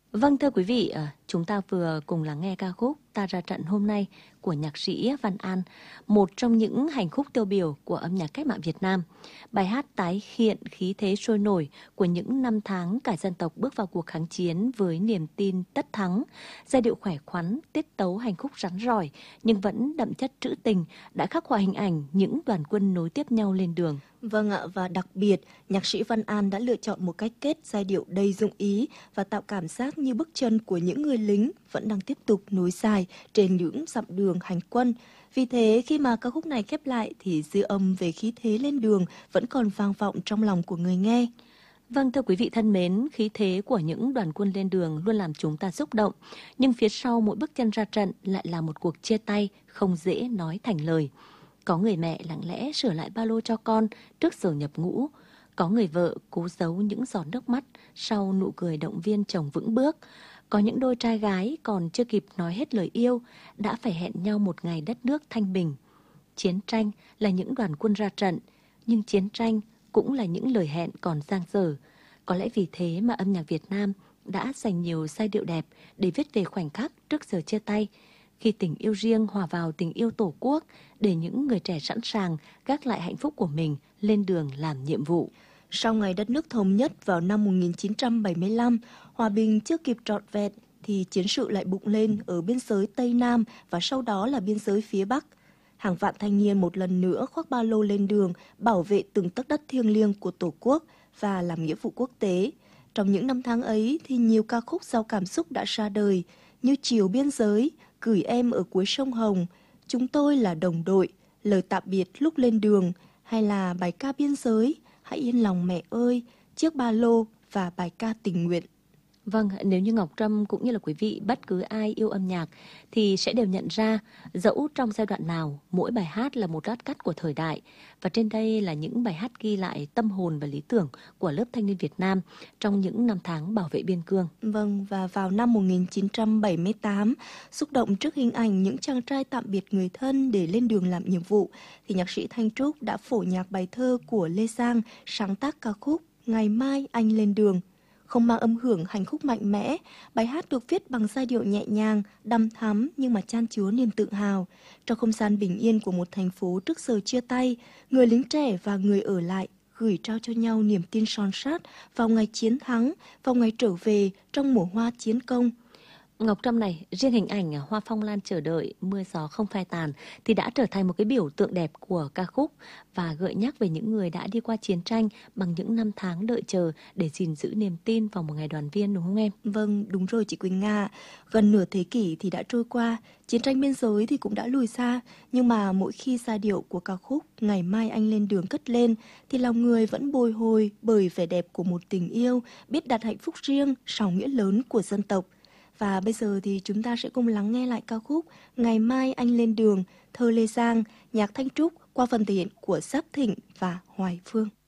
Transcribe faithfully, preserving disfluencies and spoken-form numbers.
Vâng, thưa quý vị, ờ, chúng ta vừa cùng lắng nghe ca khúc Ta Ra Trận Hôm Nay của nhạc sĩ Văn An, một trong những hành khúc tiêu biểu của âm nhạc cách mạng Việt Nam. Bài hát tái hiện khí thế sôi nổi của những năm tháng cả dân tộc bước vào cuộc kháng chiến với niềm tin tất thắng. Giai điệu khỏe khoắn, tiết tấu hành khúc rắn rỏi nhưng vẫn đậm chất trữ tình đã khắc họa hình ảnh những đoàn quân nối tiếp nhau lên đường. Vâng ạ, và đặc biệt, nhạc sĩ Văn An đã lựa chọn một cách kết giai điệu đầy dụng ý và tạo cảm giác như bước chân của những người lính vẫn đang tiếp tục nối dài trên những dặm đường hành quân. Vì thế, khi mà ca khúc này khép lại thì dư âm về khí thế lên đường vẫn còn vang vọng trong lòng của người nghe. Vâng, thưa quý vị thân mến, khí thế của những đoàn quân lên đường luôn làm chúng ta xúc động. Nhưng phía sau mỗi bước chân ra trận lại là một cuộc chia tay không dễ nói thành lời. Có người mẹ lặng lẽ sửa lại ba lô cho con trước giờ nhập ngũ. Có người vợ cố giấu những giọt nước mắt sau nụ cười động viên chồng vững bước. Có những đôi trai gái còn chưa kịp nói hết lời yêu đã phải hẹn nhau một ngày đất nước thanh bình. Chiến tranh là những đoàn quân ra trận, nhưng chiến tranh cũng là những lời hẹn còn dang dở. Có lẽ vì thế mà âm nhạc Việt Nam đã dành nhiều giai điệu đẹp để viết về khoảnh khắc trước giờ chia tay, khi tình yêu riêng hòa vào tình yêu tổ quốc, để những người trẻ sẵn sàng gác lại hạnh phúc của mình lên đường làm nhiệm vụ. Sau ngày đất nước thống nhất vào năm một nghìn chín trăm bảy mươi lăm, hòa bình chưa kịp trọn vẹn thì chiến sự lại bùng lên ở biên giới Tây Nam và sau đó là biên giới phía Bắc. Hàng vạn thanh niên một lần nữa khoác ba lô lên đường bảo vệ từng tấc đất thiêng liêng của Tổ quốc và làm nghĩa vụ quốc tế. Trong những năm tháng ấy thì nhiều ca khúc giàu cảm xúc đã ra đời như Chiều Biên Giới, Gửi Em Ở Cuối Sông Hồng, Chúng Tôi Là Đồng Đội, Lời Tạm Biệt Lúc Lên Đường, hay là bài ca Biên Giới, Hãy Yên Lòng Mẹ Ơi, Chiếc Ba Lô và bài ca Tình Nguyện. Vâng, nếu như Ngọc Trâm cũng như là quý vị bất cứ ai yêu âm nhạc thì sẽ đều nhận ra dẫu trong giai đoạn nào mỗi bài hát là một lát cắt của thời đại, và trên đây là những bài hát ghi lại tâm hồn và lý tưởng của lớp thanh niên Việt Nam trong những năm tháng bảo vệ biên cương. Vâng, và vào năm một nghìn chín trăm bảy mươi tám, xúc động trước hình ảnh những chàng trai tạm biệt người thân để lên đường làm nhiệm vụ, thì nhạc sĩ Thanh Trúc đã phổ nhạc bài thơ của Lê Giang sáng tác ca khúc Ngày Mai Anh Lên Đường. Không mang âm hưởng hành khúc mạnh mẽ, bài hát được viết bằng giai điệu nhẹ nhàng, đằm thắm nhưng mà chan chứa niềm tự hào. Trong không gian bình yên của một thành phố trước giờ chia tay, người lính trẻ và người ở lại gửi trao cho nhau niềm tin son sắt vào ngày chiến thắng, vào ngày trở về trong mùa hoa chiến công. Ngọc Trâm này, riêng hình ảnh Hoa Phong Lan Chờ Đợi, Mưa Gió Không Phai Tàn thì đã trở thành một cái biểu tượng đẹp của ca khúc và gợi nhắc về những người đã đi qua chiến tranh bằng những năm tháng đợi chờ để gìn giữ niềm tin vào một ngày đoàn viên, đúng không em? Vâng, đúng rồi chị Quỳnh Nga. Gần nửa thế kỷ thì đã trôi qua, chiến tranh biên giới thì cũng đã lùi xa, nhưng mà mỗi khi giai điệu của ca khúc Ngày Mai Anh Lên Đường cất lên thì lòng người vẫn bồi hồi bởi vẻ đẹp của một tình yêu biết đặt hạnh phúc riêng sau nghĩa lớn của dân tộc. Và bây giờ thì chúng ta sẽ cùng lắng nghe lại ca khúc Ngày Mai Anh Lên Đường, thơ Lê Giang, nhạc Thanh Trúc qua phần thể hiện của Giáp Thịnh và Hoài Phương.